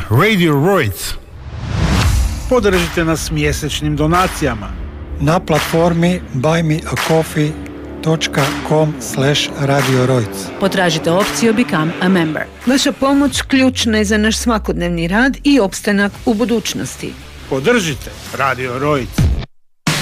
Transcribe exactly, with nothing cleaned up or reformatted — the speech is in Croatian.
Radio Roids. Podržite nas mjesečnim donacijama na platformi buymeacoffee.com slash Radio Roids. Potražite opciju Become a Member. Vaša pomoć ključna je za naš svakodnevni rad i opstanak u budućnosti. Podržite Radio Roids.